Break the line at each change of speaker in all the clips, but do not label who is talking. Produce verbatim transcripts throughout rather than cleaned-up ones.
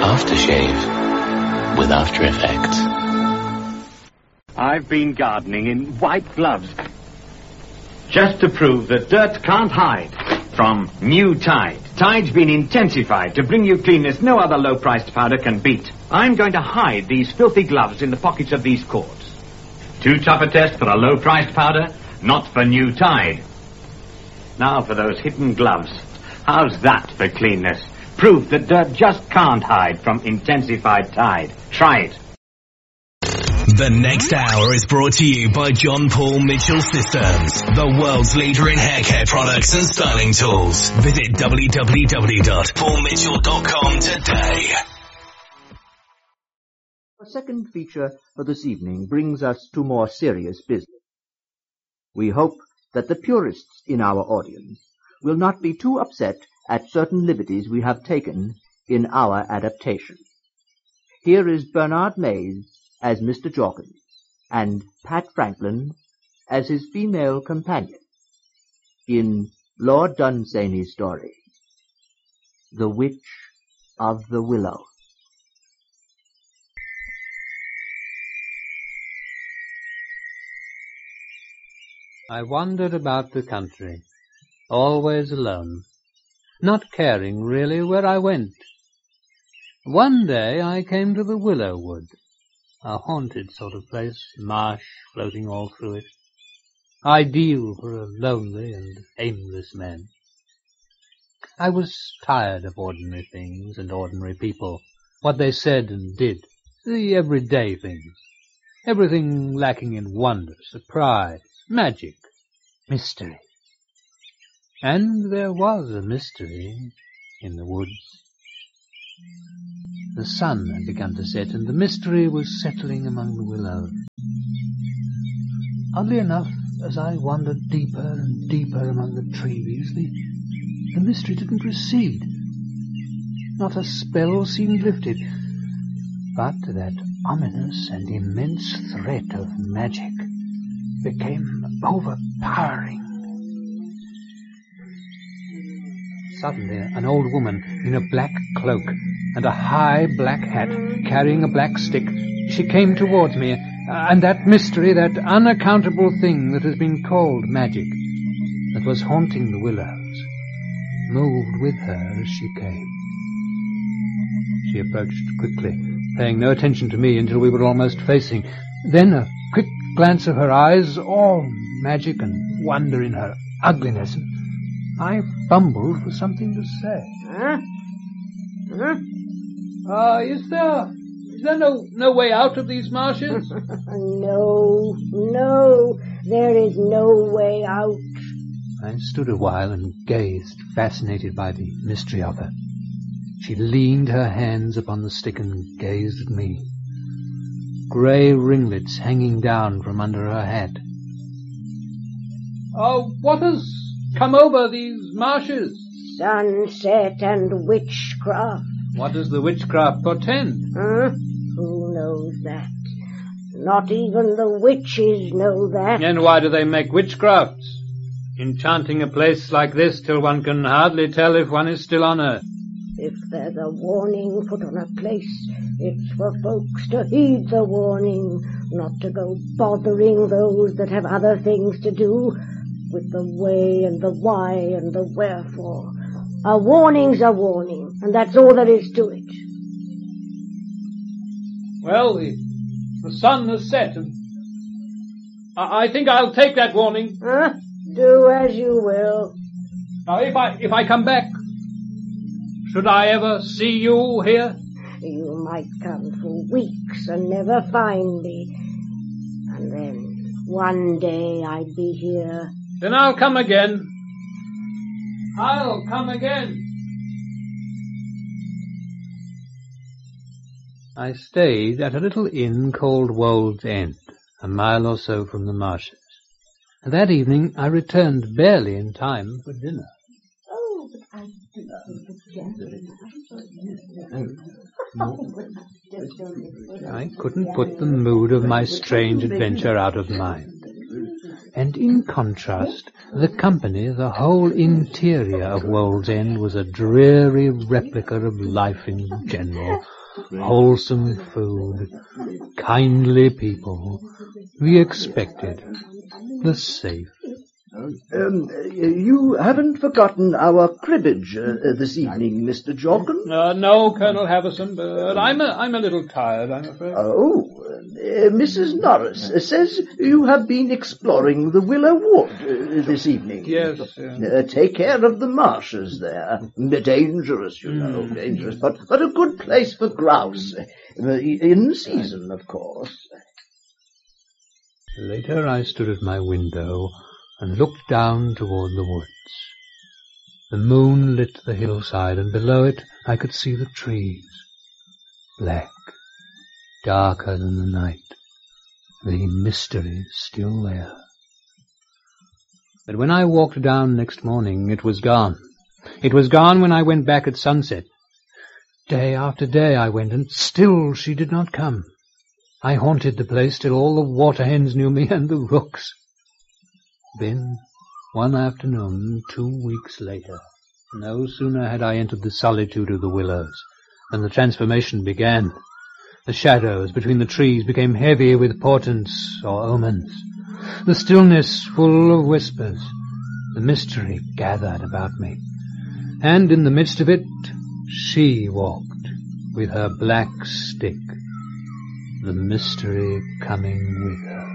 Aftershave with After Effects.
I've been gardening in white gloves just to prove that dirt can't hide from new Tide. Tide's been intensified to bring you cleanness no other low-priced powder can beat. I'm going to hide these filthy gloves in the pockets of these cords. Too tough a test for a low-priced powder? Not for new Tide. Now for those hidden gloves. How's that for cleanness? Proof that dirt just can't hide from intensified Tide. Try it.
The next hour is brought to you by John Paul Mitchell Systems, the world's leader in hair care products and styling tools. Visit w w w dot paul mitchell dot com today.
Our second feature for this evening brings us to more serious business. We hope that the purists in our audience will not be too upset at certain liberties we have taken in our adaptation. Here is Bernard Mays as Mister Jorkins, and Pat Franklin as his female companion, in Lord Dunsany's story, The Witch of the Willow.
I wandered about the country, always alone, not caring really where I went. One day I came to the Willow Wood, a haunted sort of place, marsh floating all through it, ideal for a lonely and aimless man. I was tired of ordinary things and ordinary people, what they said and did, the everyday things, everything lacking in wonder, surprise, magic, mystery. And there was a mystery in the woods. The sun had begun to set, and the mystery was settling among the willows. Oddly enough, as I wandered deeper and deeper among the trees, the, the mystery didn't recede. Not a spell seemed lifted, but that ominous and immense threat of magic became overpowering. Suddenly, an old woman in a black cloak and a high black hat, carrying a black stick, she came towards me, and that mystery, that unaccountable thing that has been called magic, that was haunting the willows, moved with her as she came. She approached quickly, paying no attention to me until we were almost facing. Then a quick glance of her eyes, all magic and wonder in her ugliness, and I fumbled for something to say.
Huh? Huh?
Uh, is there, is there no, no way out of these marshes?
No, no, there is no way out.
I stood a while and gazed, fascinated by the mystery of her. She leaned her hands upon the stick and gazed at me. Grey ringlets hanging down from under her hat. Oh, what has come over these marshes?
Sunset and witchcraft.
What does the witchcraft portend?
Huh? Who knows that? Not even the witches know that.
And why do they make witchcrafts? Enchanting a place like this till one can hardly tell if one is still on earth.
If there's a warning put on a place, it's for folks to heed the warning, not to go bothering those that have other things to do with the way and the why and the wherefore. A warning's a warning, and that's all there is to it.
Well, the, the sun has set, and I, I think I'll take that warning.
Huh? Do as you will.
Now, if I if I come back, should I ever see you here?
You might come for weeks and never find me, and then one day I'd be here.
Then I'll come again. I'll come again. I stayed at a little inn called Wold's End, a mile or so from the marshes. And that evening I returned barely in time for dinner.
Oh, but I
I couldn't put the mood of my strange adventure out of mind. And in contrast, The company, the whole interior of World's End, was a dreary replica of life in general. Wholesome food, kindly people, the expected, the safe.
Um, you haven't forgotten our cribbage uh, this evening, Mister Jorkin?
Uh, no, Colonel Havison, but I'm a, I'm a little tired, I'm afraid.
Oh, uh, Missus Norris says you have been exploring the Willow Wood uh, this evening.
Yes. Yeah.
Uh, take care of the marshes there. Dangerous, you know, mm. dangerous, but, but a good place for grouse. Uh, in season, of course.
Later I stood at my window and looked down toward the woods. The moon lit the hillside, and below it I could see the trees, black, darker than the night, the mystery still there. But when I walked down next morning, it was gone. It was gone when I went back at sunset. Day after day I went, and still she did not come. I haunted the place till all the water hens knew me, and the rooks. Then, one afternoon, two weeks later, no sooner had I entered the solitude of the willows than the transformation began. The shadows between the trees became heavy with portents or omens. The stillness full of whispers. The mystery gathered about me. And in the midst of it, she walked with her black stick, the mystery coming with her.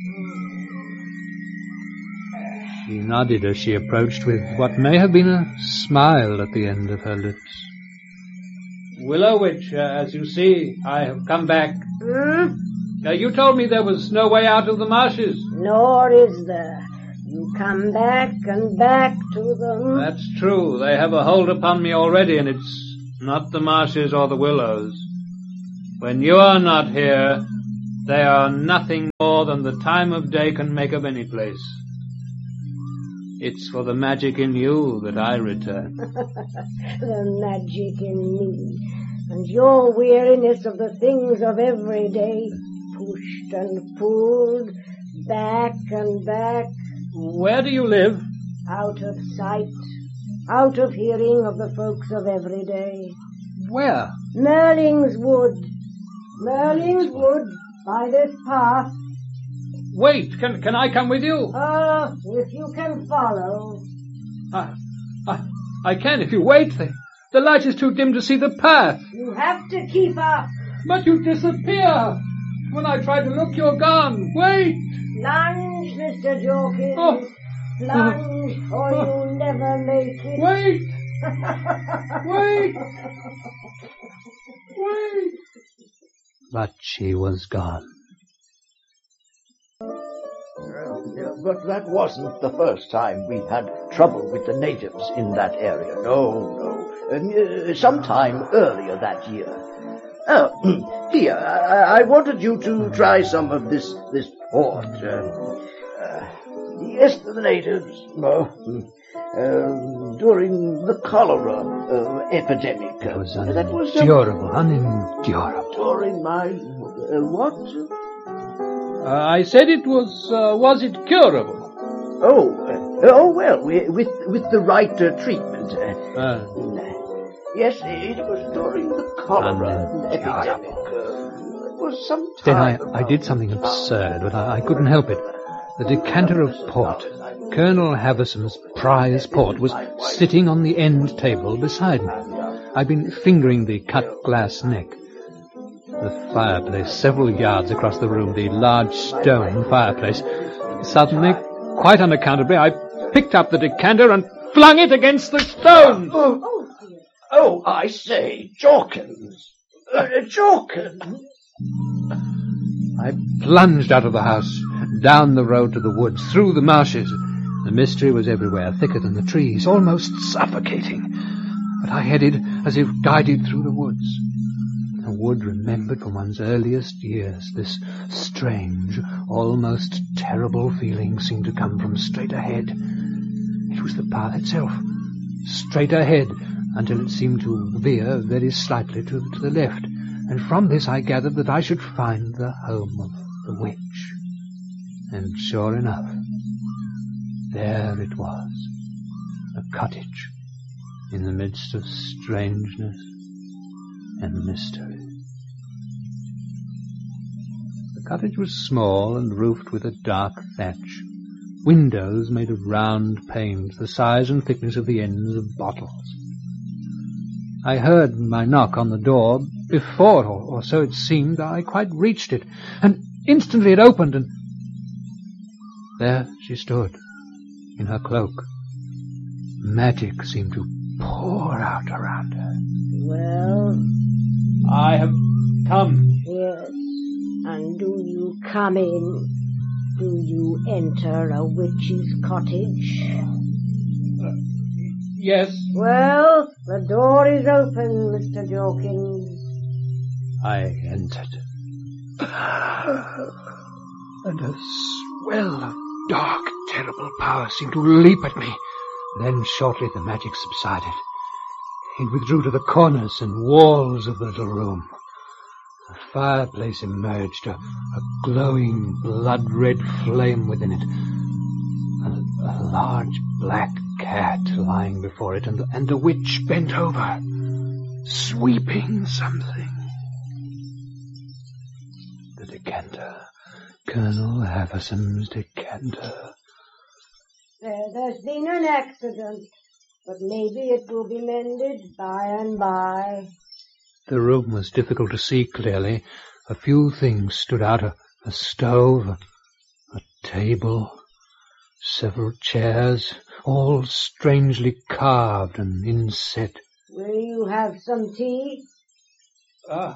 She nodded as she approached with what may have been a smile at the end of her lips. Willow Witch, uh, as you see, I have come back.
Hmm?
Uh, you told me there was no way out of the marshes.
Nor is there. You come back and back to them.
That's true. They have a hold upon me already, and it's not the marshes or the willows. When you are not here, they are nothing more than the time of day can make of any place. It's for the magic in you that I return.
The magic in me, and your weariness of the things of every day, pushed and pulled, back and back.
Where do you live?
Out of sight, out of hearing of the folks of every day.
Where?
Merling's Wood. Merling's Wood, by this path.
Wait, can can I come with you?
Ah, uh, if you can follow.
I, I, I can if you wait. The, the light is too dim to see the path.
You have to keep up.
But you disappear. When I try to look, you're gone. Wait.
Plunge, Mister Jorkins.
Oh.
Plunge, or
oh.
you'll never make it.
Wait. Wait. Wait. But she was gone.
But that wasn't the first time we had trouble with the natives in that area. No, no. Uh, sometime earlier that year. Oh, here, I, I wanted you to try some of this, this port. Uh, uh, yes, the natives, uh, uh, during the cholera uh, epidemic.
It was
uh,
unendurable, uh, unendurable.
During my, uh, what?
Uh, I said it was, uh, was it curable?
Oh, uh, oh well, we, with with the right uh, treatment. Uh,
uh,
yes, it was during the cholera epidemic. Uh, it was some time.
Then I, I did something absurd, but I, I couldn't help it. The decanter of port, Colonel Havison's prize port, was sitting on the end table beside me. I'd been fingering the cut glass neck. The fireplace, several yards across the room, the large stone fireplace. Suddenly, quite unaccountably, I picked up the decanter and flung it against the stones.
Oh, oh, oh I say, Jorkins. Uh, Jorkins.
I plunged out of the house, down the road to the woods, through the marshes. The mystery was everywhere, thicker than the trees, almost suffocating. But I headed as if guided through the woods. A wood remembered from one's earliest years. This strange, almost terrible feeling seemed to come from straight ahead. It was the path itself, straight ahead, until it seemed to veer very slightly to, to the left. And from this I gathered that I should find the home of the witch. And sure enough, There it was, a cottage in the midst of strangeness and mystery. The cottage was small and roofed with a dark thatch, windows made of round panes, the size and thickness of the ends of bottles. I heard my knock on the door before, or, or so it seemed. I quite reached it, and instantly it opened, and there she stood, in her cloak. Magic seemed to pour out around her.
Well?
I have come.
Yes. And do you come in? Do you enter a witch's cottage?
Uh, yes.
Well, the door is open, Mister Jorkins.
I entered. And a swell of dark, terrible power seemed to leap at me. Then shortly the magic subsided. It withdrew to the corners and walls of the little room. A fireplace emerged, a, a glowing blood-red flame within it. A, a large black cat lying before it, and, and the witch bent over, sweeping something. The decanter. Colonel Haverson's decanter.
There, there's been an accident, but maybe it will be mended by and by.
The room was difficult to see clearly. A few things stood out, a, a stove, a, a table, several chairs, all strangely carved and inset.
Will you have some tea?
Ah. Uh,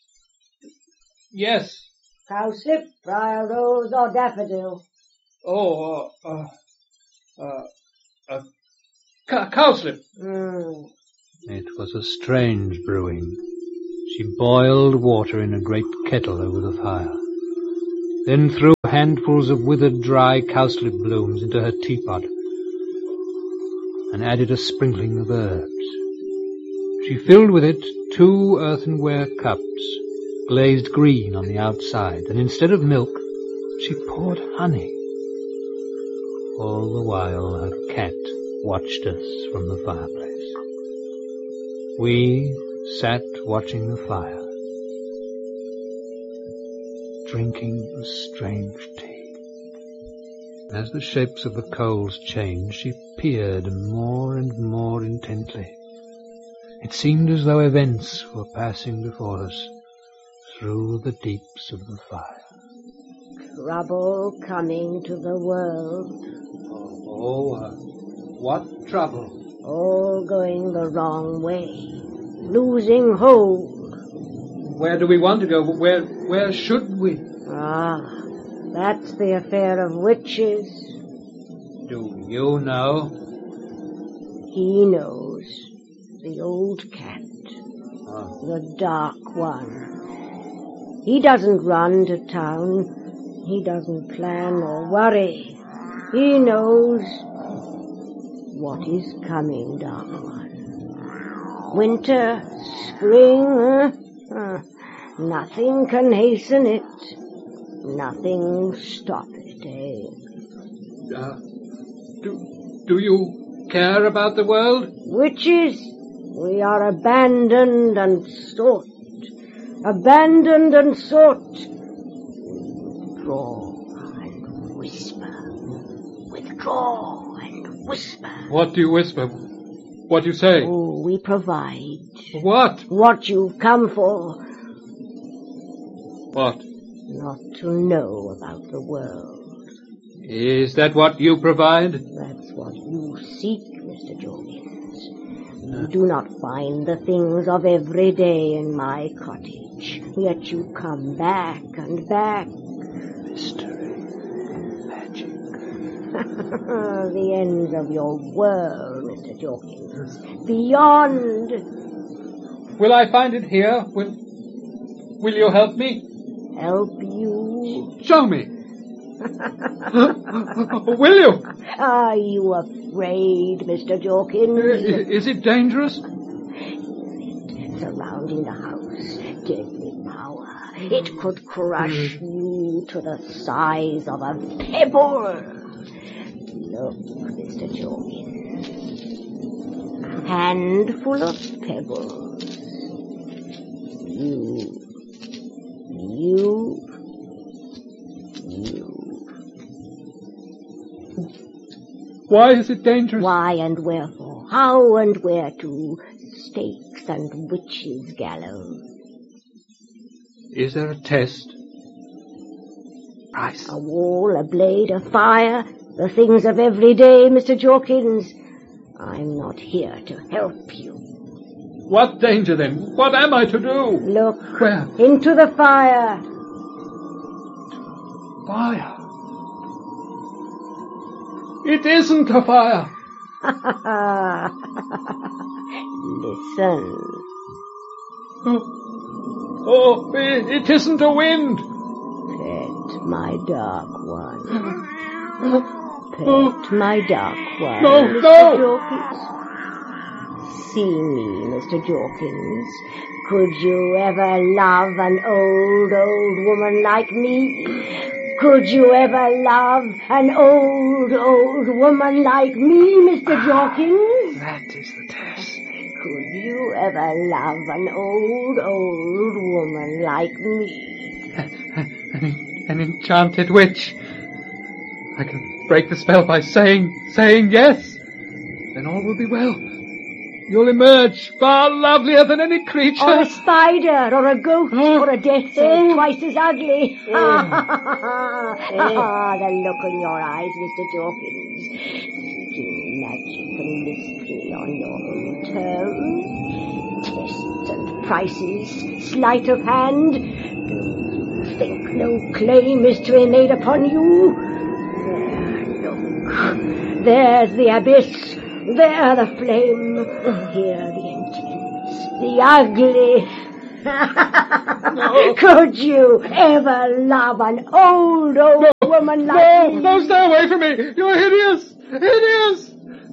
yes.
Cowslip, briar rose, or daffodil?
Oh, uh, uh, uh, uh cow- cowslip.
Mm.
It was a strange brewing. She boiled water in a great kettle over the fire, then threw handfuls of withered dry cowslip blooms into her teapot, and added a sprinkling of herbs. She filled with it two earthenware cups, glazed green on the outside, and instead of milk, she poured honey. All the while her cat watched us from the fireplace. We sat watching the fire, drinking the strange tea. As the shapes of the coals changed, she peered more and more intently. It seemed as though events were passing before us through the deeps of the fire.
Trouble coming to the world.
Oh, uh, what trouble?
All going the wrong way. Losing hold.
Where do we want to go? Where where should we?
Ah, that's the affair of witches.
Do you know?
He knows. The old cat.
Oh.
The dark one. He doesn't run to town. He doesn't plan or worry. He knows what is coming, dark one. Winter, spring, huh? Huh. Nothing can hasten it. Nothing stop it, eh?
Uh, do, do you care about the world?
Witches, we are abandoned and sought. Abandoned and sought. Withdraw and whisper. Withdraw and whisper.
What do you whisper? What do you say?
Oh, we provide.
What?
What you've come for.
What?
Not to know about the world.
Is that what you provide?
That's what you seek, Mister Jorkins. You do not find the things of every day in my cottage, yet you come back and back.
Mystery, magic.
The ends of your world, Mister Jorkins. Beyond.
Will I find it here? Will, will you help me?
Help you?
Show me. Will you?
Are you afraid, Mister Jorkins?
Is it dangerous?
Surrounding the house, deadly power. It could crush you to the size of a pebble. Look, Mister Jorkins. A handful of pebbles. You, you, you.
Why is it dangerous?
Why and wherefore? How and where to? Stakes and witches' gallows.
Is there a test? Price.
A wall, a blade, a fire, the things of every day, Mister Jorkins. I'm not here to help you.
What danger, then? What am I to do?
Look.
Where?
Into the fire.
Fire. It isn't a fire.
Listen.
Oh, oh it, it isn't a wind.
Pet, my dark one. Pet, my dark one.
No,
Mister
no.
Jorkins. See me, Mister Jorkins. Could you ever love an old, old woman like me? Could you ever love an old, old woman like me, Mister Jorkins?
That is the test.
Could you ever love an old, old woman like me?
An, an enchanted witch. I can break the spell by saying, saying yes. Then all will be well. You'll emerge far lovelier than any creature.
Or a spider, or a goat,
Oh.
or a death snake
Oh.
twice as ugly.
Oh.
Ah, the look in your eyes, Mister Jorkins. Seeking magic and mystery on your own terms. Tests and prices, sleight of hand. Do think no claim is to be made upon you? There, look. There's the abyss. There the flame, here the emptiness, the ugly.
No.
Could you ever love an old, old woman like
No,
me?
no, stay away from me. You're hideous, hideous.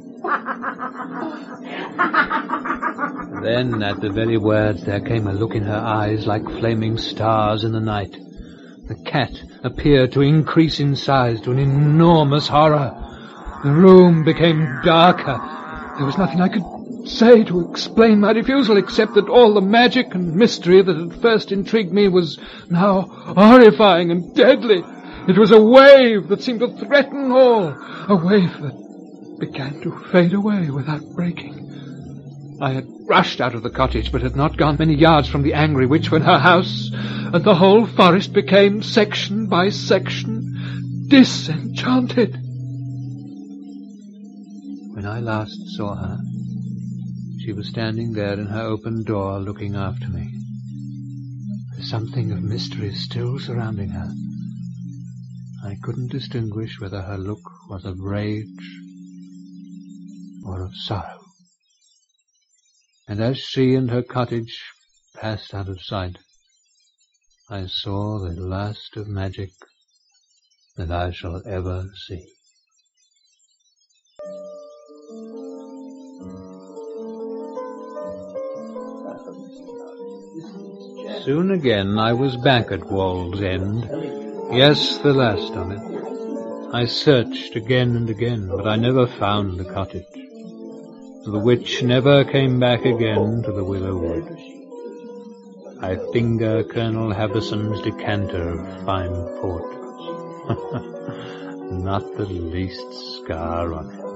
Then, at the very words, there came a look in her eyes like flaming stars in the night. The cat appeared to increase in size to an enormous horror. The room became darker. There was nothing I could say to explain my refusal, except that all the magic and mystery that had first intrigued me was now horrifying and deadly. It was a wave that seemed to threaten all, a wave that began to fade away without breaking. I had rushed out of the cottage, but had not gone many yards from the angry witch when her house and the whole forest became, section by section, disenchanted. When I last saw her, she was standing there in her open door looking after me. There's something of mystery still surrounding her. I couldn't distinguish whether her look was of rage or of sorrow. And as she and her cottage passed out of sight, I saw the last of magic that I shall ever see. Soon again I was back at Wall's End. Yes, the last of it. I searched again and again, but I never found the cottage. The witch never came back again to the Willow Wood. I finger Colonel Haverson's decanter of fine port. Not the least scar on it.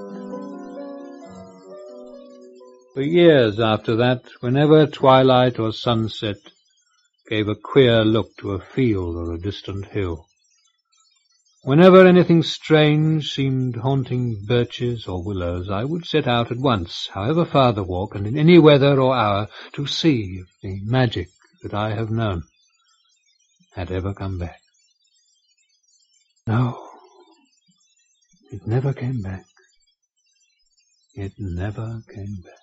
For years after that, whenever twilight or sunset gave a queer look to a field or a distant hill, whenever anything strange seemed haunting birches or willows, I would set out at once, however far the walk, and in any weather or hour, to see if the magic that I have known had ever come back. No, it never came back. It never came back.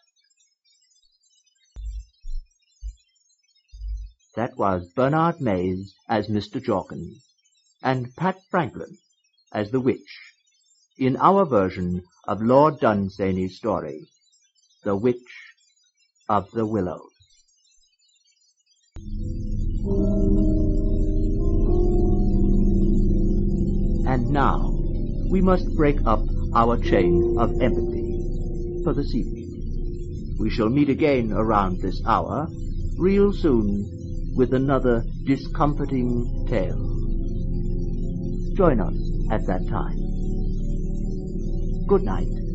That was Bernard Mays as Mister Jorkins, and Pat Franklin as the witch, in our version of Lord Dunsany's story, The Witch of the Willows. And now, we must break up our chain of empathy for this evening. We shall meet again around this hour, real soon, with another discomforting tale. Join us at that time. Good night.